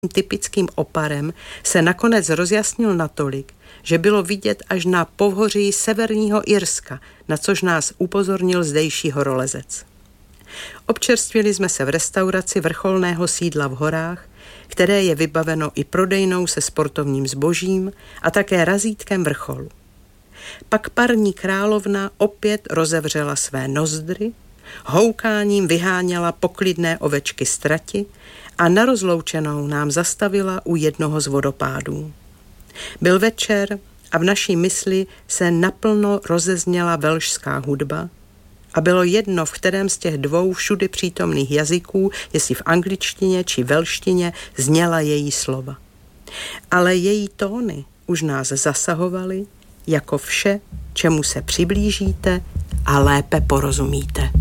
typickým oparem se nakonec rozjasnil natolik, že bylo vidět až na pohoří severního Irska, na což nás upozornil zdejší horolezec. Občerstvili jsme se v restauraci vrcholného sídla v horách, které je vybaveno i prodejnou se sportovním zbožím a také razítkem vrcholu. Pak parní královna opět rozevřela své nozdry, houkáním vyháněla poklidné ovečky z trati a na rozloučenou nám zastavila u jednoho z vodopádů. Byl večer a v naší mysli se naplno rozezněla velšská hudba a bylo jedno, v kterém z těch dvou všudy přítomných jazyků, jestli v angličtině či velštině, zněla její slova. Ale její tóny už nás zasahovaly jako vše, čemu se přiblížíte a lépe porozumíte.